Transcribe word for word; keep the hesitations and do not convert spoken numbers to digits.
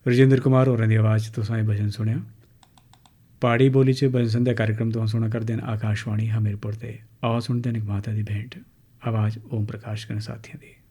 रजिंदर कुमार होरें दी आवाज़ च तुसें एह् भजन सुनेआ। प्हाड़ी बोली च भजन संध्या कार्यक्रम तुसें सुना करदे न आकाशवाणी हमीरपुर ते। आओ सुनदे न इक माता दी भेंट आवाज़ ओम प्रकाश कन्नै साथियां दी।